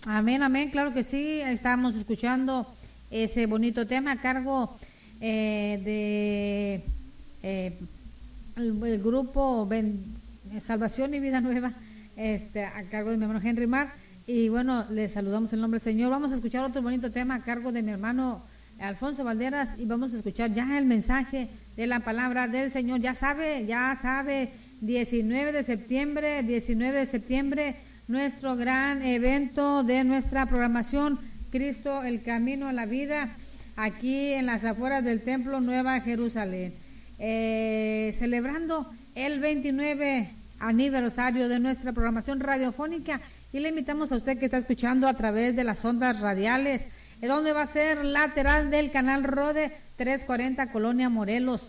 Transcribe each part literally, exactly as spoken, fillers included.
Amén, amén, claro que sí. Estamos escuchando ese bonito tema a cargo eh, de eh, el, el grupo Ben, Salvación y Vida Nueva, este, a cargo de mi hermano Henry Mar. Y bueno, les saludamos en el nombre del Señor. Vamos a escuchar otro bonito tema a cargo de mi hermano Alfonso Valderas y vamos a escuchar ya el mensaje de la palabra del Señor. Ya sabe, ya sabe, diecinueve de septiembre, diecinueve de septiembre, nuestro gran evento de nuestra programación, Cristo, el Camino a la Vida, aquí en las afueras del Templo Nueva Jerusalén, eh, celebrando el veintinueve aniversario de nuestra programación radiofónica, y le invitamos a usted que está escuchando a través de las ondas radiales, donde va a ser lateral del canal Rode trescientos cuarenta Colonia Morelos,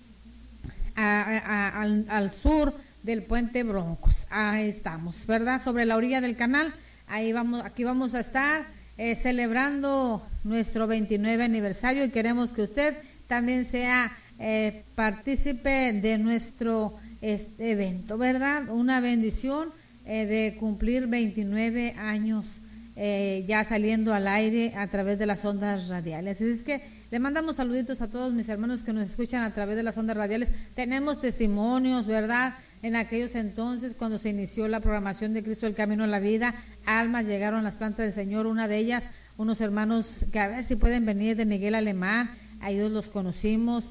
a, a, a, al, al sur del puente Broncos. Ahí estamos, ¿verdad? Sobre la orilla del canal. Ahí vamos, aquí vamos a estar eh, celebrando nuestro veintinueve aniversario, y queremos que usted también sea eh, partícipe de nuestro este evento, ¿verdad? Una bendición eh, de cumplir veintinueve años eh, ya saliendo al aire a través de las ondas radiales. Así es que le mandamos saluditos a todos mis hermanos que nos escuchan a través de las ondas radiales. Tenemos testimonios, ¿verdad? En aquellos entonces, cuando se inició la programación de Cristo, el Camino a la Vida, almas llegaron a las plantas del Señor. Una de ellas, unos hermanos que a ver si pueden venir, de Miguel Alemán. A ellos los conocimos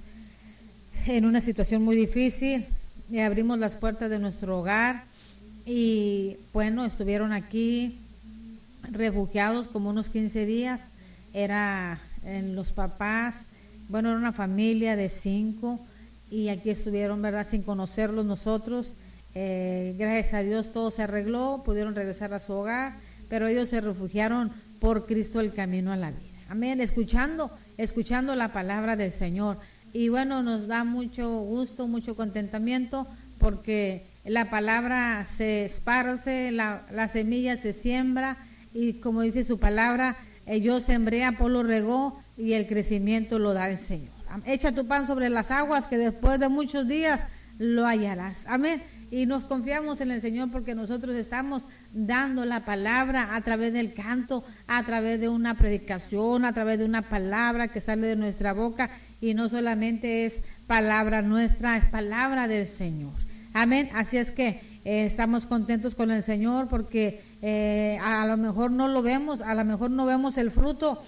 en una situación muy difícil. Y abrimos las puertas de nuestro hogar y bueno, estuvieron aquí refugiados como unos quince días. Era en los papás, bueno, era una familia de cinco, y aquí estuvieron, ¿verdad?, sin conocerlos nosotros. Eh, gracias a Dios todo se arregló, pudieron regresar a su hogar, pero ellos se refugiaron por Cristo, el Camino a la Vida. Amén, escuchando, escuchando la palabra del Señor. Y bueno, nos da mucho gusto, mucho contentamiento, porque la palabra se esparce, la, la semilla se siembra, y como dice su palabra, eh, yo sembré, Apolo regó, y el crecimiento lo da el Señor. Echa tu pan sobre las aguas, que después de muchos días lo hallarás. Amén. Y nos confiamos en el Señor, porque nosotros estamos dando la palabra a través del canto, a través de una predicación, a través de una palabra que sale de nuestra boca, y no solamente es palabra nuestra, es palabra del Señor. Amén. Así es que eh, estamos contentos con el Señor, porque eh, a lo mejor no lo vemos, a lo mejor no vemos el fruto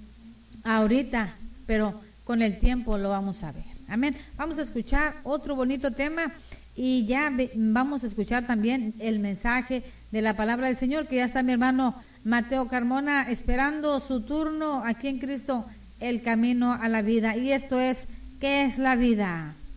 ahorita, pero con el tiempo lo vamos a ver. Amén. Vamos a escuchar otro bonito tema, y ya ve, vamos a escuchar también el mensaje de la palabra del Señor, que ya está mi hermano Mateo Carmona esperando su turno aquí en Cristo, el Camino a la Vida. Y esto es, ¿qué es la vida?